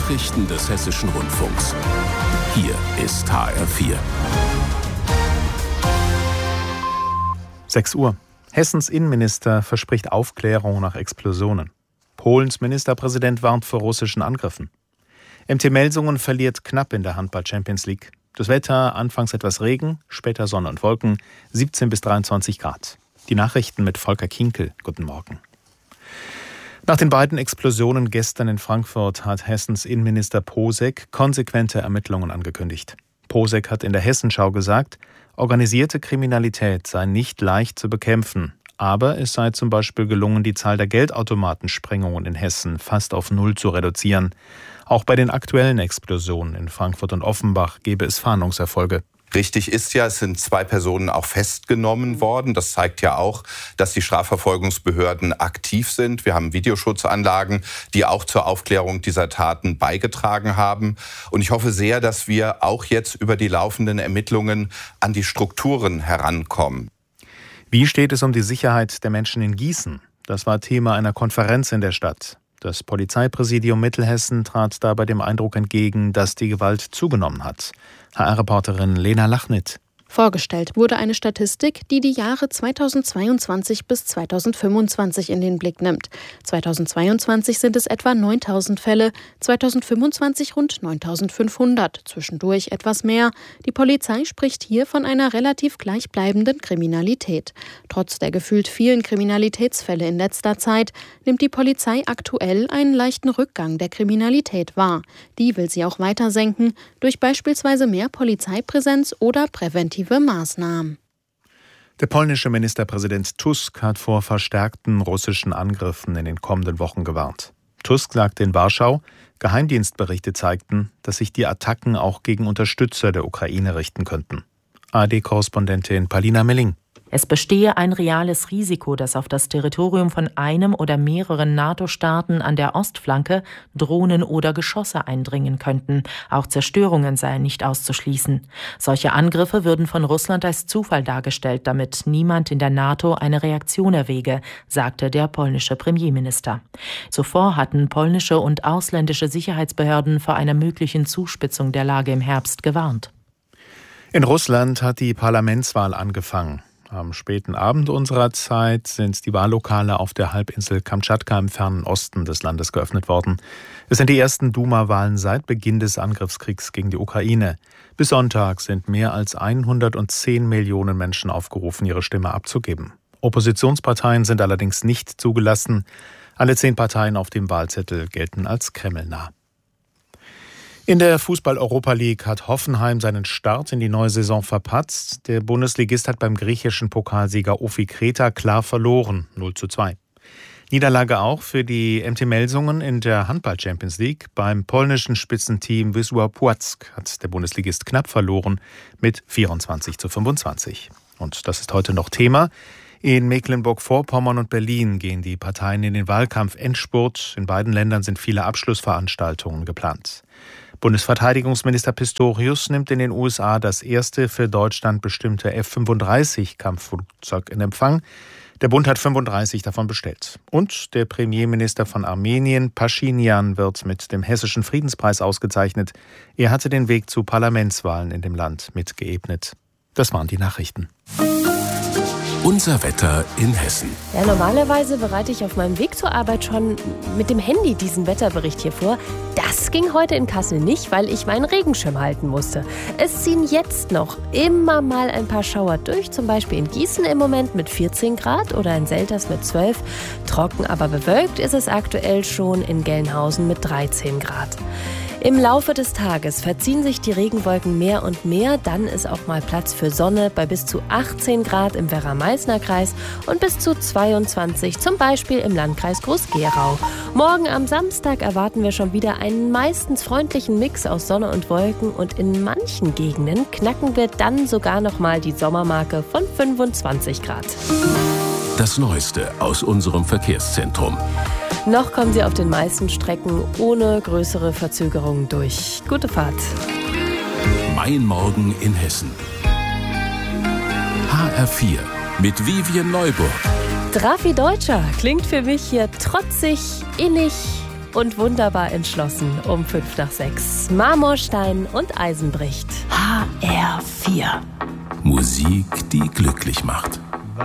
Nachrichten des Hessischen Rundfunks. Hier ist HR4. 6 Uhr. Hessens Innenminister verspricht Aufklärung nach Explosionen. Polens Ministerpräsident warnt vor russischen Angriffen. MT Melsungen verliert knapp in der Handball-Champions League. Das Wetter, anfangs etwas Regen, später Sonne und Wolken, 17 bis 23 Grad. Die Nachrichten mit Volker Kinkel. Guten Morgen. Nach den beiden Explosionen gestern in Frankfurt hat Hessens Innenminister Posek konsequente Ermittlungen angekündigt. Posek hat in der Hessenschau gesagt, organisierte Kriminalität sei nicht leicht zu bekämpfen. Aber es sei zum Beispiel gelungen, die Zahl der Geldautomatensprengungen in Hessen fast auf 0 zu reduzieren. Auch bei den aktuellen Explosionen in Frankfurt und Offenbach gebe es Fahndungserfolge. Richtig ist ja, es sind 2 Personen auch festgenommen worden. Das zeigt ja auch, dass die Strafverfolgungsbehörden aktiv sind. Wir haben Videoschutzanlagen, die auch zur Aufklärung dieser Taten beigetragen haben. Und ich hoffe sehr, dass wir auch jetzt über die laufenden Ermittlungen an die Strukturen herankommen. Wie steht es um die Sicherheit der Menschen in Gießen? Das war Thema einer Konferenz in der Stadt. Das Polizeipräsidium Mittelhessen trat dabei dem Eindruck entgegen, dass die Gewalt zugenommen hat. HR-Reporterin Lena Lachnit. Vorgestellt wurde eine Statistik, die die Jahre 2022 bis 2025 in den Blick nimmt. 2022 sind es etwa 9.000 Fälle, 2025 rund 9.500, zwischendurch etwas mehr. Die Polizei spricht hier von einer relativ gleichbleibenden Kriminalität. Trotz der gefühlt vielen Kriminalitätsfälle in letzter Zeit nimmt die Polizei aktuell einen leichten Rückgang der Kriminalität wahr. Die will sie auch weiter senken, durch beispielsweise mehr Polizeipräsenz oder präventive Maßnahmen. Der polnische Ministerpräsident Tusk hat vor verstärkten russischen Angriffen in den kommenden Wochen gewarnt. Tusk sagte in Warschau, Geheimdienstberichte zeigten, dass sich die Attacken auch gegen Unterstützer der Ukraine richten könnten. ARD-Korrespondentin Palina Melling. Es bestehe ein reales Risiko, dass auf das Territorium von einem oder mehreren NATO-Staaten an der Ostflanke Drohnen oder Geschosse eindringen könnten. Auch Zerstörungen seien nicht auszuschließen. Solche Angriffe würden von Russland als Zufall dargestellt, damit niemand in der NATO eine Reaktion erwäge, sagte der polnische Premierminister. Zuvor hatten polnische und ausländische Sicherheitsbehörden vor einer möglichen Zuspitzung der Lage im Herbst gewarnt. In Russland hat die Parlamentswahl angefangen. Am späten Abend unserer Zeit sind die Wahllokale auf der Halbinsel Kamtschatka im fernen Osten des Landes geöffnet worden. Es sind die ersten Duma-Wahlen seit Beginn des Angriffskriegs gegen die Ukraine. Bis Sonntag sind mehr als 110 Millionen Menschen aufgerufen, ihre Stimme abzugeben. Oppositionsparteien sind allerdings nicht zugelassen. Alle 10 Parteien auf dem Wahlzettel gelten als kremlnah. In der Fußball-Europa League hat Hoffenheim seinen Start in die neue Saison verpatzt. Der Bundesligist hat beim griechischen Pokalsieger Ofi Kreta klar verloren, 0:2. Niederlage auch für die MT Melsungen in der Handball-Champions League. Beim polnischen Spitzenteam Wisła Płock hat der Bundesligist knapp verloren mit 24:25. Und das ist heute noch Thema. In Mecklenburg-Vorpommern und Berlin gehen die Parteien in den Wahlkampf-Endspurt. In beiden Ländern sind viele Abschlussveranstaltungen geplant. Bundesverteidigungsminister Pistorius nimmt in den USA das erste für Deutschland bestimmte F-35-Kampfflugzeug in Empfang. Der Bund hat 35 davon bestellt. Und der Premierminister von Armenien, Paschinjan, wird mit dem Hessischen Friedenspreis ausgezeichnet. Er hatte den Weg zu Parlamentswahlen in dem Land mitgeebnet. Das waren die Nachrichten. Unser Wetter in Hessen. Ja, normalerweise bereite ich auf meinem Weg zur Arbeit schon mit dem Handy diesen Wetterbericht hier vor. Das ging heute in Kassel nicht, weil ich meinen Regenschirm halten musste. Es ziehen jetzt noch immer mal ein paar Schauer durch, zum Beispiel in Gießen im Moment mit 14 Grad oder in Selters mit 12. Trocken, aber bewölkt ist es aktuell schon in Gelnhausen mit 13 Grad. Im Laufe des Tages verziehen sich die Regenwolken mehr und mehr. Dann ist auch mal Platz für Sonne bei bis zu 18 Grad im Werra-Meißner-Kreis und bis zu 22 zum Beispiel im Landkreis Groß-Gerau. Morgen am Samstag erwarten wir schon wieder einen meistens freundlichen Mix aus Sonne und Wolken und in manchen Gegenden knacken wir dann sogar noch mal die Sommermarke von 25 Grad. Das Neueste aus unserem Verkehrszentrum. Noch kommen Sie auf den meisten Strecken ohne größere Verzögerungen durch. Gute Fahrt. Mein Morgen in Hessen. HR4 mit Vivian Neuburg. Drafi Deutscher klingt für mich hier trotzig, innig und wunderbar entschlossen um 5:05. Marmorstein und Eisenbricht. HR4. Musik, die glücklich macht.